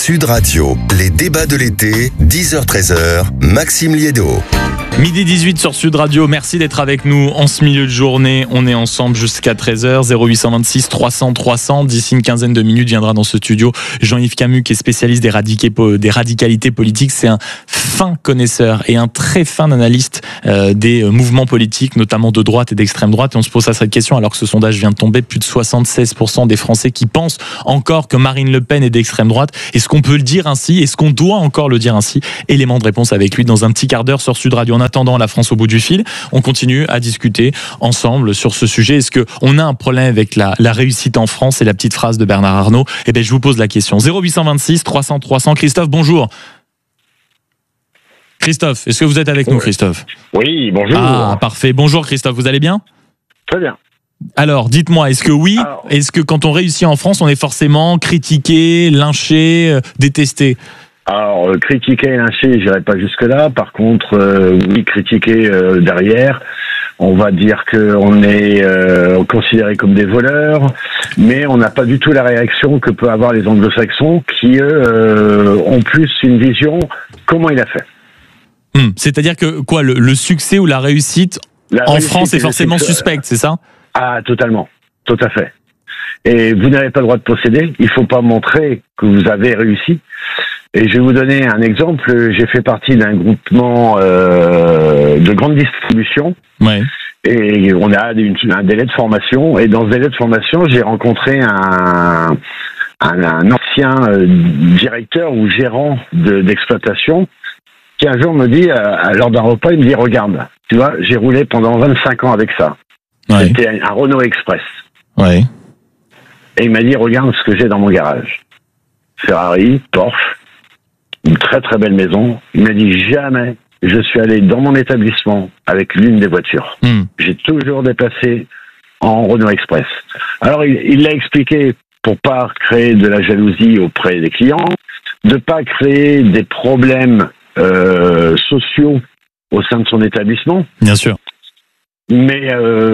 Sud Radio, les débats de l'été, 10h-13h, Maxime Liédo. Midi 18 sur Sud Radio, merci d'être avec nous en ce milieu de journée. On est ensemble jusqu'à 13h, 0826 300 300. D'ici une quinzaine de minutes viendra dans ce studio Jean-Yves Camus, qui est spécialiste des radicalités politiques. C'est un fin connaisseur et un très fin analyste des mouvements politiques, notamment de droite et d'extrême droite. Et on se pose cette question alors que ce sondage vient de tomber. Plus de 76% des Français qui pensent encore que Marine Le Pen est d'extrême droite. Est-ce qu'on peut le dire ainsi? Est-ce qu'on doit encore le dire ainsi? Élément de réponse avec lui dans un petit quart d'heure sur Sud Radio. En attendant la France au bout du fil, on continue à discuter ensemble sur ce sujet. Est-ce qu'on a un problème avec la réussite en France? C'est la petite phrase de Bernard Arnault. Eh bien, je vous pose la question. 0826 300 300. Christophe, bonjour. Christophe, est-ce que vous êtes avec nous, Christophe? Oui, bonjour. Ah, parfait. Bonjour, Christophe, vous allez bien? Très bien. Alors, dites-moi, est-ce que oui, est-ce que quand on réussit en France, on est forcément critiqué, lynché, détesté? Alors, critiquer et lyncher, j'irai pas jusque-là. Par contre, oui, critiquer derrière, on va dire qu'on est considéré comme des voleurs, mais on n'a pas du tout la réaction que peuvent avoir les anglo-saxons qui, eux, ont plus une vision comment il a fait. C'est-à-dire que quoi, le succès ou la réussite en France est forcément suspecte, c'est ça? Ah, totalement. Tout à fait. Et vous n'avez pas le droit de posséder. Il faut pas montrer que vous avez réussi. Et je vais vous donner un exemple. J'ai fait partie d'un groupement de grande distribution. Ouais. Et on a un délai de formation. Et dans ce délai de formation, j'ai rencontré un ancien directeur ou gérant d'exploitation qui un jour me dit, lors d'un repas, il me dit, regarde, tu vois, j'ai roulé pendant 25 ans avec ça. Ouais. C'était un Renault Express. Ouais. Et il m'a dit, regarde ce que j'ai dans mon garage. Ferrari, Porsche, une très très belle maison. Il m'a dit, jamais je suis allé dans mon établissement avec l'une des voitures. J'ai toujours déplacé en Renault Express. Alors il l'a expliqué pour pas créer de la jalousie auprès des clients, de pas créer des problèmes sociaux au sein de son établissement. Bien sûr. Mais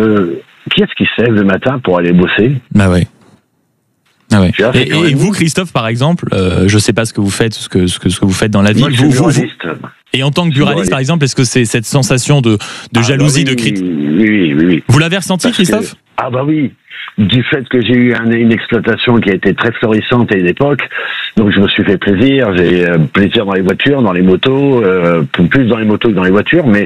qui est-ce qui se lève le matin pour aller bosser? Bah ouais. Ah ouais. Et vous, Christophe, par exemple, je sais pas ce que vous faites, ce que vous faites dans la vie. Moi, je suis buraliste. Et en tant que buraliste, par exemple, est-ce que c'est cette sensation de jalousie, de critique? Oui. Vous l'avez ressenti, Christophe? Ah bah oui. Du fait que j'ai eu une exploitation qui a été très florissante à une époque, donc je me suis fait plaisir. J'ai plaisir dans les voitures, dans les motos, plus dans les motos que dans les voitures, mais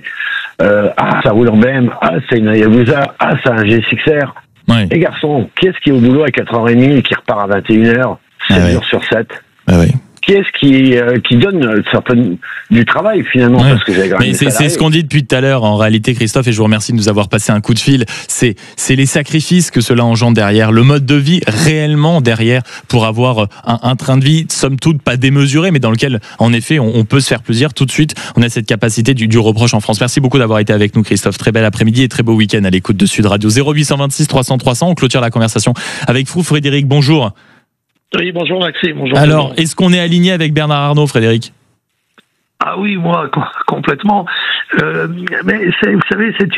ça roule en BM, c'est une Hayabusa, c'est un GSX-R. Ouais. Et garçon, qui est-ce qui est au boulot à 4h30 et qui repart à 21h, 7 jours sur 7? Qui est-ce qui donne du travail finalement, parce que j'ai Mais c'est ce qu'on dit depuis tout à l'heure en réalité, Christophe, et je vous remercie de nous avoir passé un coup de fil. C'est les sacrifices que cela engendre derrière, le mode de vie réellement derrière, pour avoir un train de vie somme toute pas démesuré, mais dans lequel en effet on peut se faire plaisir tout de suite. On a cette capacité du reproche en France. Merci beaucoup d'avoir été avec nous, Christophe. Très bel après-midi et très beau week-end à l'écoute de Sud Radio. 0826 300 300. On clôture la conversation avec vous, Frédéric. Bonjour. Oui, bonjour Maxime. Bonjour. Alors, est-ce qu'on est aligné avec Bernard Arnault, Frédéric? Ah oui, moi complètement. Mais vous savez, c'est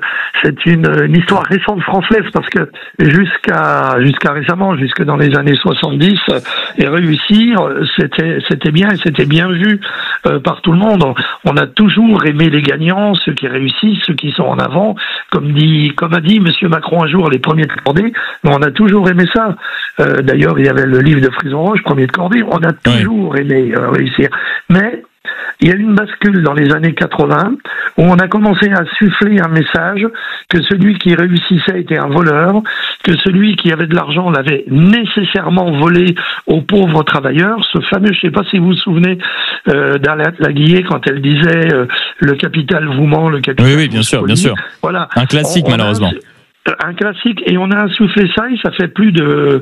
une histoire récente française, parce que jusqu'à récemment, jusque dans les années 70, et réussir, c'était bien, et c'était bien vu par tout le monde. On a toujours aimé les gagnants, ceux qui réussissent, ceux qui sont en avant. Comme a dit Monsieur Macron un jour, les premiers de cordée. Mais on a toujours aimé ça. D'ailleurs, il y avait le livre de Frison Roche, premier de cordée. On a toujours aimé réussir, mais il y a eu une bascule dans les années 80 où on a commencé à suffler un message que celui qui réussissait était un voleur, que celui qui avait de l'argent l'avait nécessairement volé aux pauvres travailleurs. Ce fameux, je ne sais pas si vous vous souvenez d'Arlette Laguillet quand elle disait le capital vous ment, le capital. Oui, bien sûr. Voilà. Un classique malheureusement. Un classique, et on a insufflé ça, et ça fait plus de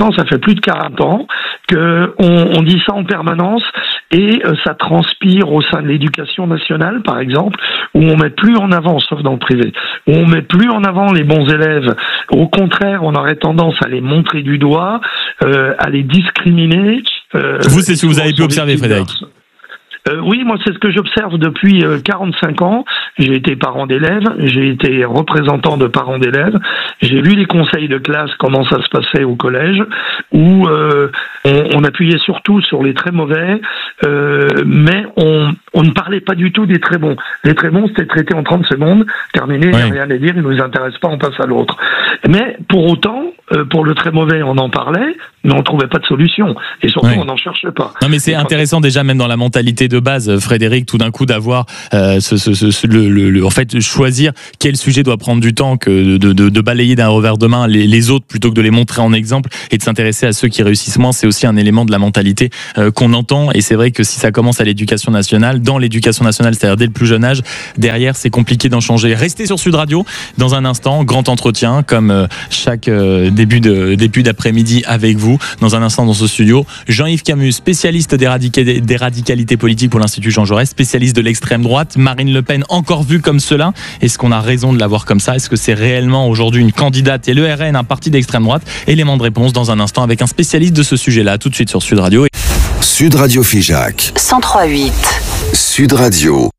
40 ans qu'on dit ça en permanence, et ça transpire au sein de l'éducation nationale, par exemple, où on met plus en avant, sauf dans le privé, où on met plus en avant les bons élèves. Au contraire, on aurait tendance à les montrer du doigt, à les discriminer. Vous, c'est ce que vous avez pu observer, Frédéric? Oui, moi c'est ce que j'observe depuis 45 ans. J'ai été parent d'élèves, j'ai été représentant de parents d'élèves, j'ai vu les conseils de classe, comment ça se passait au collège, où on appuyait surtout sur les très mauvais, mais on ne parlait pas du tout des très bons. Les très bons, c'était traité en 30 secondes, terminé, il n'y a rien à dire, ils nous intéressent pas, on passe à l'autre. Mais pour autant, pour le très mauvais, on en parlait, mais on trouvait pas de solution. Et surtout, on n'en cherchait pas. Non, mais c'est intéressant déjà, même dans la mentalité de base, Frédéric, tout d'un coup d'avoir en fait, choisir quel sujet doit prendre du temps, que de balayer d'un revers de main les autres plutôt que de les montrer en exemple et de s'intéresser à ceux qui réussissent moins. C'est aussi un élément de la mentalité qu'on entend. Et c'est vrai que si ça commence à l'éducation nationale, dans l'éducation nationale, c'est-à-dire dès le plus jeune âge, derrière, c'est compliqué d'en changer. Restez sur Sud Radio. Dans un instant, grand entretien, comme chaque début d'après-midi avec vous. Dans un instant dans ce studio, Jean-Yves Camus, spécialiste des radicalités politiques pour l'Institut Jean Jaurès, spécialiste de l'extrême droite. Marine Le Pen, encore vue comme cela. Est-ce qu'on a raison de la voir comme ça? Est-ce que c'est réellement aujourd'hui une candidate et le RN, un parti d'extrême droite? Élément de réponse dans un instant avec un spécialiste de ce sujet-là. Tout de suite sur Sud Radio. Sud Radio Figeac 103.8. Sud Radio.